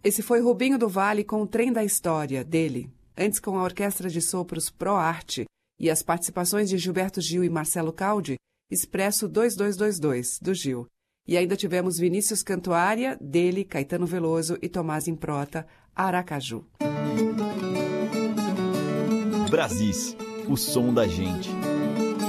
Esse foi Rubinho do Vale com o Trem da História, dele. Antes com a Orquestra de Sopros Pro Arte e as participações de Gilberto Gil e Marcelo Caldi, Expresso 2222, do Gil. E ainda tivemos Vinícius Cantuária, dele, Caetano Veloso e Tomás Improta, Aracaju. Brasis, o som da gente.